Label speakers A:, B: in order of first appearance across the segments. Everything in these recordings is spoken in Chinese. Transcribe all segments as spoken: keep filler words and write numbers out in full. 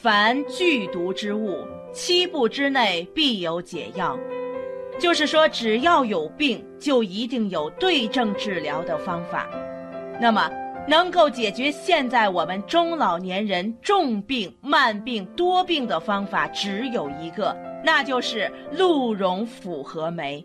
A: 凡剧毒之物，七步之内必有解药。就是说，只要有病，就一定有对症治疗的方法。那么，能够解决现在我们中老年人重病、慢病、多病的方法只有一个，那就是鹿茸复合酶。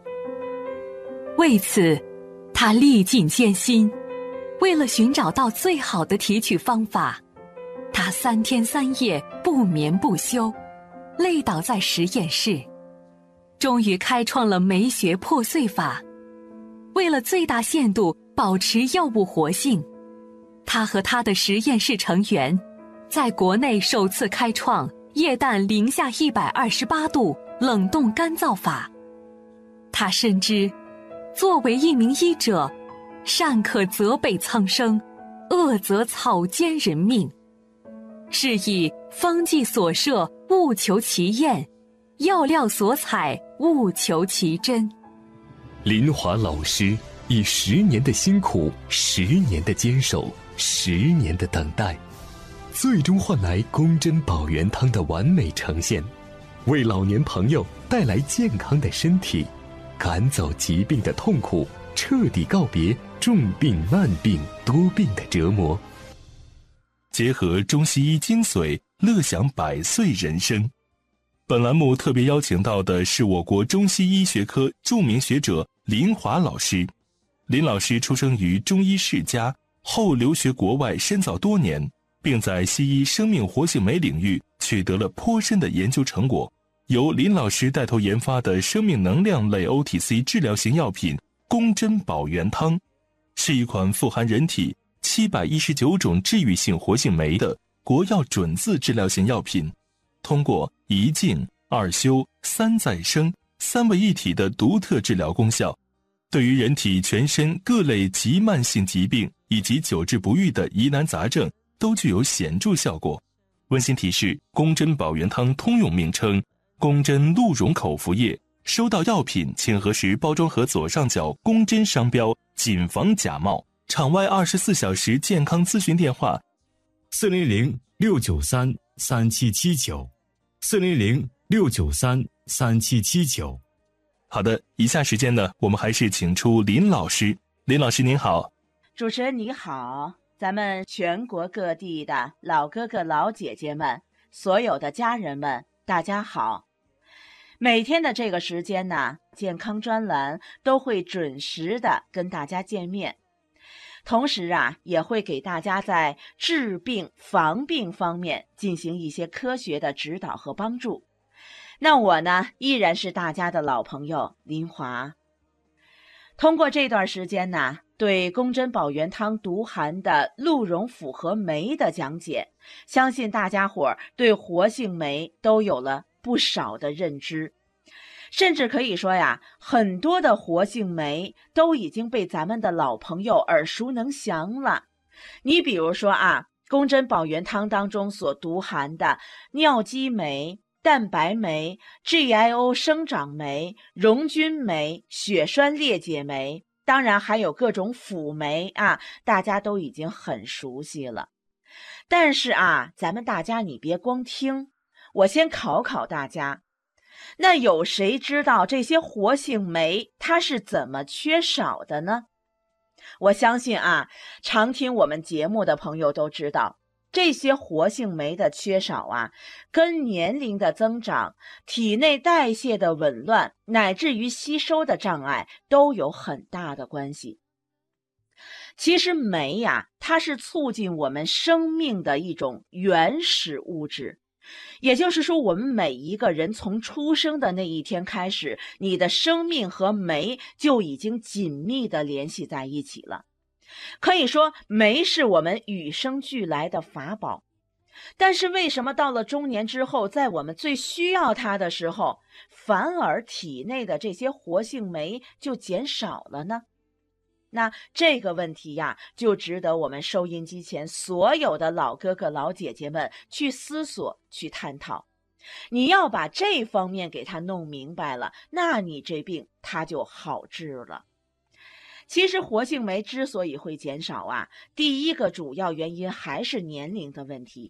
B: 为此，他历尽艰辛，为了寻找到最好的提取方法，他三天三夜不眠不休，累倒在实验室，终于开创了酶学破碎法。为了最大限度保持药物活性，他和他的实验室成员在国内首次开创液氮零下一百二十八度冷冻干燥法。他深知，作为一名医者，善可责备苍生，恶则草菅人命。是以方剂所设，务求其验；药料所采，务求其真。
C: 林华老师以十年的辛苦、十年的坚守、十年的等待，最终换来宫珍保元汤的完美呈现，为老年朋友带来健康的身体，赶走疾病的痛苦，彻底告别重病、慢病、多病的折磨。
D: 结合中西医精髓，乐享百岁人生。本栏目特别邀请到的是我国中西医学科著名学者林华老师。林老师出生于中医世家，后留学国外深造多年，并在西医生命活性酶领域取得了颇深的研究成果。由林老师带头研发的生命能量类 O T C 治疗型药品宫珍保元汤，是一款富含人体七百一十九种治愈性活性酶的国药准字治疗型药品，通过一静、二休、三再生三位一体的独特治疗功效，对于人体全身各类急慢性疾病以及久治不愈的疑难杂症都具有显著效果。温馨提示：宫珍保元汤通用名称宫珍鹿茸口服液。收到药品请核实包装盒左上角宫珍商标，谨防假冒。场外二十四小时健康咨询电话：
E: 四零零六九三三七七九，四零零六九三三七七九。
D: 好的，以下时间呢，我们还是请出林老师。林老师您好。
A: 主持人你好，咱们全国各地的老哥哥老姐姐们，所有的家人们，大家好。每天的这个时间呢，健康专栏都会准时的跟大家见面。同时啊，也会给大家在治病、防病方面进行一些科学的指导和帮助。那我呢，依然是大家的老朋友林华。通过这段时间呢，对宫珍保元汤独含的鹿茸复合酶的讲解，相信大家伙儿对活性酶都有了不少的认知。甚至可以说呀，很多的活性酶都已经被咱们的老朋友耳熟能详了。你比如说啊，宫珍保元汤当中所独含的尿激酶、蛋白酶、G I O 生长酶、溶菌酶、血栓裂解酶，当然还有各种辅酶啊，大家都已经很熟悉了。但是啊，咱们大家你别光听，我先考考大家。那有谁知道这些活性酶它是怎么缺少的呢？我相信啊，常听我们节目的朋友都知道，这些活性酶的缺少啊，跟年龄的增长、体内代谢的紊乱，乃至于吸收的障碍都有很大的关系。其实酶呀，它是促进我们生命的一种原始物质。也就是说，我们每一个人从出生的那一天开始，你的生命和酶就已经紧密地联系在一起了。可以说，酶是我们与生俱来的法宝。但是为什么到了中年之后，在我们最需要它的时候，反而体内的这些活性酶就减少了呢？那这个问题呀，就值得我们收音机前所有的老哥哥老姐姐们去思索、去探讨。你要把这方面给它弄明白了，那你这病它就好治了。其实活性酶之所以会减少啊，第一个主要原因还是年龄的问题。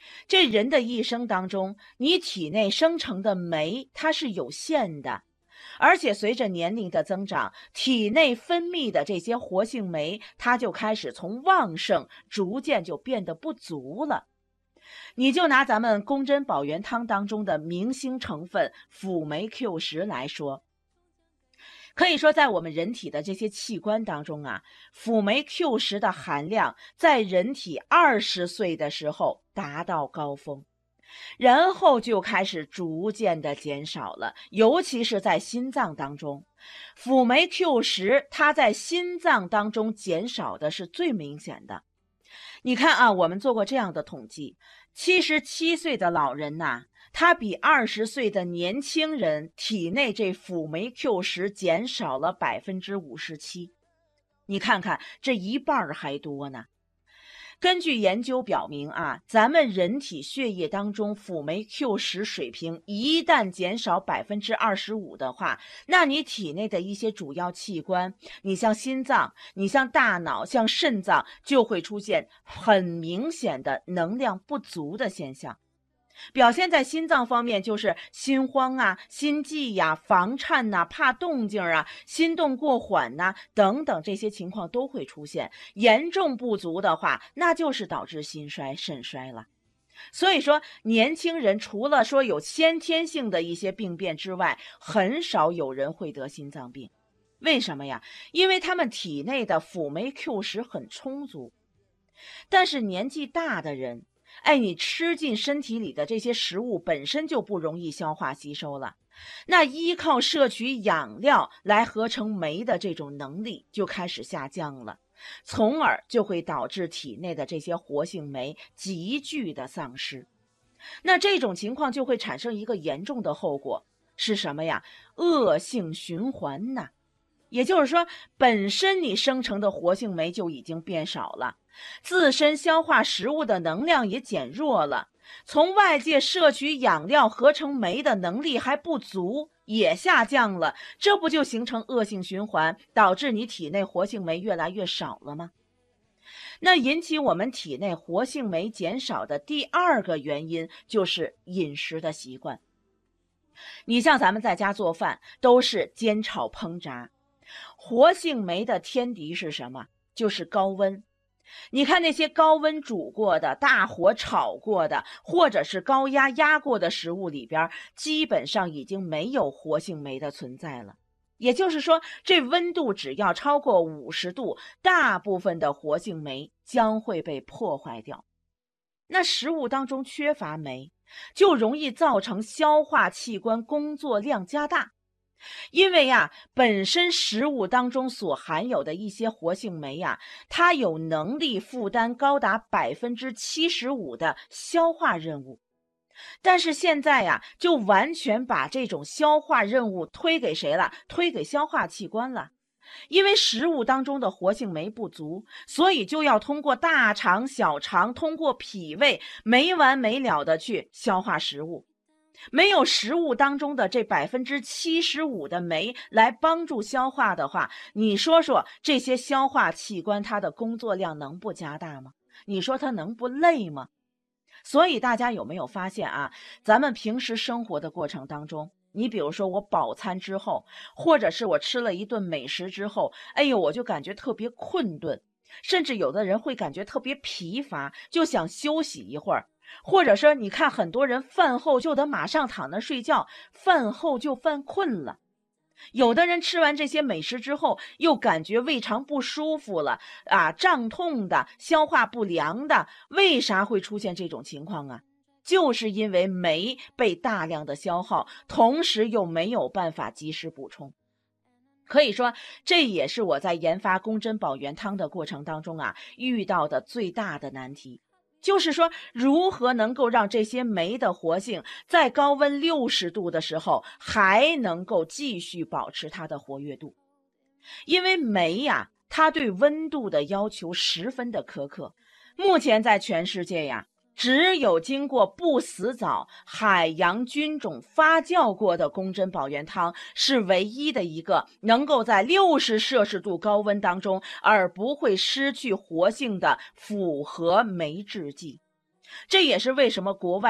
A: 这人的一生当中，你体内生成的酶它是有限的，而且随着年龄的增长，体内分泌的这些活性酶它就开始从旺盛逐渐就变得不足了。你就拿咱们宫针保元汤当中的明星成分辅酶 Q 十 来说，可以说在我们人体的这些器官当中啊，辅酶 Q 十 的含量在人体二十岁的时候达到高峰，然后就开始逐渐的减少了，尤其是在心脏当中，辅酶 Q 十 它在心脏当中减少的是最明显的。你看啊，我们做过这样的统计，七十七岁的老人呐、啊，他比二十岁的年轻人体内这辅酶 Q 十 减少了 百分之五十七， 你看看这一半还多呢。根据研究表明啊，咱们人体血液当中辅酶 Q 十 水平一旦减少 百分之二十五 的话，那你体内的一些主要器官，你像心脏，你像大脑，像肾脏，就会出现很明显的能量不足的现象。表现在心脏方面就是心慌啊、心悸呀、啊、房颤呐、啊、怕动静啊、心动过缓呐、啊、等等，这些情况都会出现。严重不足的话，那就是导致心衰、肾衰了。所以说，年轻人除了说有先天性的一些病变之外，很少有人会得心脏病。为什么呀？因为他们体内的辅酶 Q 十 很充足。但是年纪大的人，哎，你吃进身体里的这些食物本身就不容易消化吸收了，那依靠摄取养料来合成酶的这种能力就开始下降了，从而就会导致体内的这些活性酶急剧的丧失。那这种情况就会产生一个严重的后果，是什么呀？恶性循环呐。也就是说，本身你生成的活性酶就已经变少了，自身消化食物的能量也减弱了，从外界摄取养料合成酶的能力还不足，也下降了，这不就形成恶性循环，导致你体内活性酶越来越少了吗？那引起我们体内活性酶减少的第二个原因就是饮食的习惯。你像咱们在家做饭都是煎炒烹炸，活性酶的天敌是什么？就是高温。你看那些高温煮过的、大火炒过的，或者是高压压过的食物里边，基本上已经没有活性酶的存在了。也就是说，这温度只要超过五十度，大部分的活性酶将会被破坏掉。那食物当中缺乏酶，就容易造成消化器官工作量加大。因为呀，本身食物当中所含有的一些活性酶呀，它有能力负担高达 百分之七十五 的消化任务。但是现在呀，就完全把这种消化任务推给谁了？推给消化器官了。因为食物当中的活性酶不足，所以就要通过大肠、小肠，通过脾胃没完没了的去消化食物。没有食物当中的这 百分之七十五 的酶来帮助消化的话，你说说这些消化器官它的工作量能不加大吗？你说它能不累吗？所以大家有没有发现啊，咱们平时生活的过程当中，你比如说我饱餐之后，或者是我吃了一顿美食之后，哎呦，我就感觉特别困顿，甚至有的人会感觉特别疲乏，就想休息一会儿。或者说你看很多人饭后就得马上躺那睡觉，饭后就犯困了。有的人吃完这些美食之后又感觉胃肠不舒服了啊，胀痛的，消化不良的。为啥会出现这种情况啊？就是因为酶被大量的消耗，同时又没有办法及时补充。可以说这也是我在研发宫针保元汤的过程当中啊遇到的最大的难题。就是说，如何能够让这些酶的活性在高温六十度的时候还能够继续保持它的活跃度？因为酶呀，它对温度的要求十分的苛刻。目前在全世界呀，只有经过不死藻、海洋菌种发酵过的宫针保元汤是唯一的一个能够在六十摄氏度高温当中而不会失去活性的复合酶制剂。 这也是为什么国外